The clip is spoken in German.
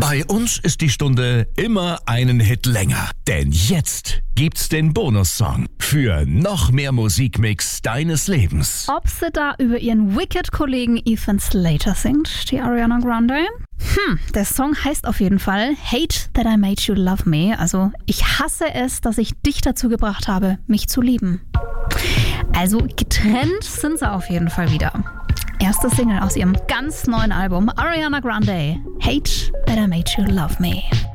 Bei uns ist die Stunde immer einen Hit länger. Denn jetzt gibt's den Bonussong für noch mehr Musikmix deines Lebens. Ob sie da über ihren Wicked-Kollegen Ethan Slater singt, die Ariana Grande? Der Song heißt auf jeden Fall Hate That I Made You Love Me. Also ich hasse es, dass ich dich dazu gebracht habe, mich zu lieben. Also getrennt sind sie auf jeden Fall wieder. Erste Single aus ihrem ganz neuen Album Ariana Grande, Hate That I Made You Love Me.